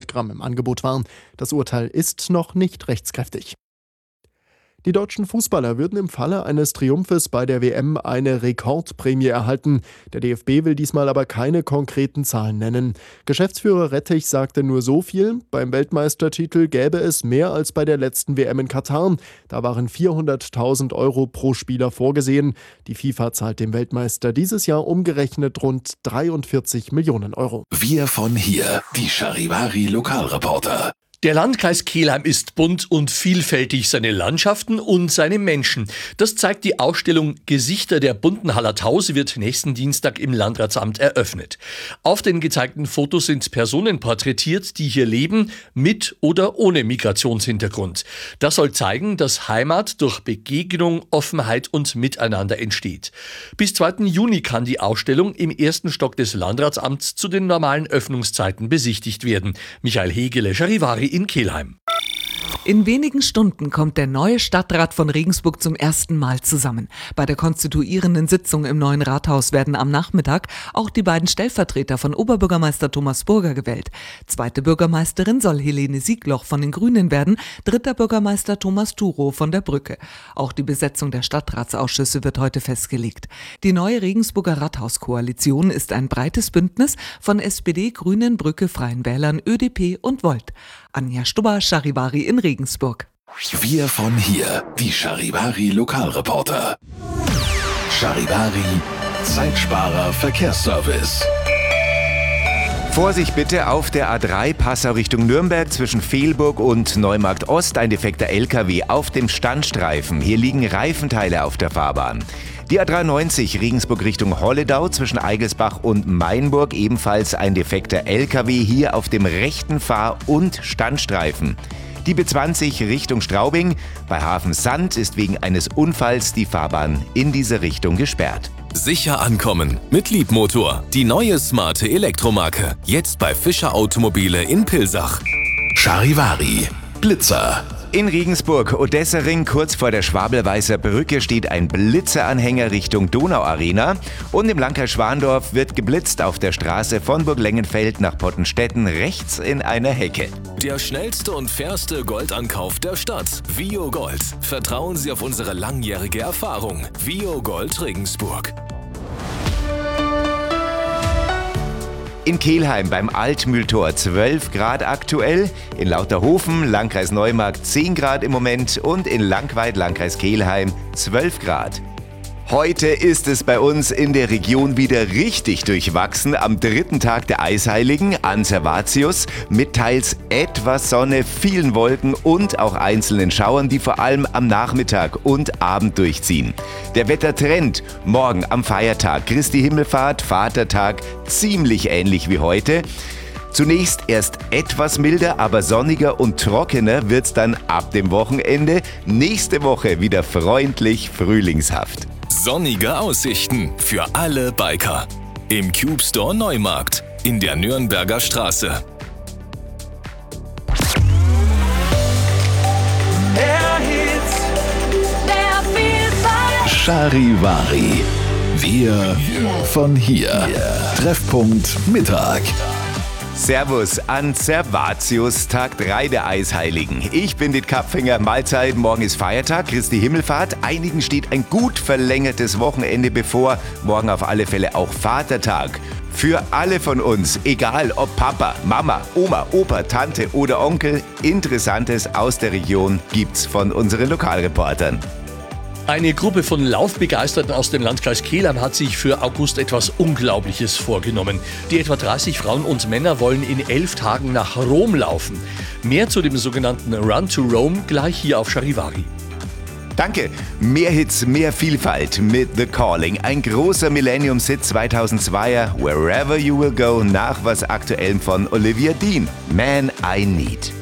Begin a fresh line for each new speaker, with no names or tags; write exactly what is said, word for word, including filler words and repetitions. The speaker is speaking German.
Gramm im Angebot waren. Das Urteil ist noch nicht rechtskräftig. Die deutschen Fußballer würden im Falle eines Triumphes bei der W M eine Rekordprämie erhalten. Der D F B will diesmal aber keine konkreten Zahlen nennen. Geschäftsführer Rettich sagte nur so viel: Beim Weltmeistertitel gäbe es mehr als bei der letzten W M in Katar. Da waren vierhunderttausend Euro pro Spieler vorgesehen. Die FIFA zahlt dem Weltmeister dieses Jahr umgerechnet rund dreiundvierzig Millionen Euro.
Wir von hier, die Charivari Lokalreporter.
Der Landkreis Kelheim ist bunt und vielfältig, seine Landschaften und seine Menschen. Das zeigt die Ausstellung Gesichter der bunten Hallertau. Sie wird nächsten Dienstag im Landratsamt eröffnet. Auf den gezeigten Fotos sind Personen porträtiert, die hier leben, mit oder ohne Migrationshintergrund. Das soll zeigen, dass Heimat durch Begegnung, Offenheit und Miteinander entsteht. Bis zweiten Juni kann die Ausstellung im ersten Stock des Landratsamts zu den normalen Öffnungszeiten besichtigt werden. Michael Hegele, Charivari in Kelheim.
In wenigen Stunden kommt der neue Stadtrat von Regensburg zum ersten Mal zusammen. Bei der konstituierenden Sitzung im neuen Rathaus werden am Nachmittag auch die beiden Stellvertreter von Oberbürgermeister Thomas Burger gewählt. Zweite Bürgermeisterin soll Helene Siegloch von den Grünen werden, dritter Bürgermeister Thomas Thurow von der Brücke. Auch die Besetzung der Stadtratsausschüsse wird heute festgelegt. Die neue Regensburger Rathauskoalition ist ein breites Bündnis von S P D, Grünen, Brücke, Freien Wählern, Ö D P und Volt. Anja Stubber, Charivari in Regensburg.
Wir von hier, die Charivari Lokalreporter. Charivari, Zeitsparer Verkehrsservice.
Vorsicht bitte auf der A drei Passau Richtung Nürnberg zwischen Fehlburg und Neumarkt Ost. Ein defekter L K W auf dem Standstreifen. Hier liegen Reifenteile auf der Fahrbahn. Die A dreiundneunzig Regensburg Richtung Holledau zwischen Eigelsbach und Mainburg. Ebenfalls ein defekter L K W hier auf dem rechten Fahr- und Standstreifen. Die B zwanzig Richtung Straubing. Bei Hafensand ist wegen eines Unfalls die Fahrbahn in diese Richtung gesperrt.
Sicher ankommen mit Liebmotor. Die neue smarte Elektromarke. Jetzt bei Fischer Automobile in Pilsach. Charivari, Blitzer.
In Regensburg, Odessa-Ring, kurz vor der Schwabelweißer Brücke, steht ein Blitzeranhänger Richtung Donauarena. Und im Landkreis Schwandorf wird geblitzt auf der Straße von Burglengenfeld nach Pottenstetten rechts in einer Hecke.
Der schnellste und fairste Goldankauf der Stadt. Vio Gold. Vertrauen Sie auf unsere langjährige Erfahrung. Vio Gold Regensburg.
In Kelheim beim Altmühltor zwölf Grad aktuell, in Lauterhofen, Landkreis Neumarkt zehn Grad im Moment und in Langweid, Landkreis Kelheim zwölf Grad. Heute ist es bei uns in der Region wieder richtig durchwachsen am dritten Tag der Eisheiligen an Servatius mit teils etwas Sonne, vielen Wolken und auch einzelnen Schauern, die vor allem am Nachmittag und Abend durchziehen. Der Wettertrend morgen am Feiertag Christi Himmelfahrt, Vatertag, ziemlich ähnlich wie heute. Zunächst erst etwas milder, aber sonniger und trockener wird's dann ab dem Wochenende. Nächste Woche wieder freundlich frühlingshaft.
Sonnige Aussichten für alle Biker. Im Cube Store Neumarkt in der Nürnberger Straße.
Der Hit, der Vielfalt.
Charivari. Wir von hier. Treffpunkt Mittag.
Servus an Servatius, Tag drei der Eisheiligen. Ich bin Dit Kapfinger, Mahlzeit, morgen ist Feiertag, Christi Himmelfahrt. Einigen steht ein gut verlängertes Wochenende bevor, morgen auf alle Fälle auch Vatertag. Für alle von uns, egal ob Papa, Mama, Oma, Opa, Tante oder Onkel, Interessantes aus der Region gibt's von unseren Lokalreportern.
Eine Gruppe von Laufbegeisterten aus dem Landkreis Kelheim hat sich für August etwas Unglaubliches vorgenommen. Die etwa dreißig Frauen und Männer wollen in elf Tagen nach Rom laufen. Mehr zu dem sogenannten Run to Rome gleich hier auf Charivari.
Danke. Mehr Hits, mehr Vielfalt mit The Calling. Ein großer Millenniums-Hit zweitausendzweier, Wherever You Will Go, nach was Aktuellem von Olivia Dean. Man I Need.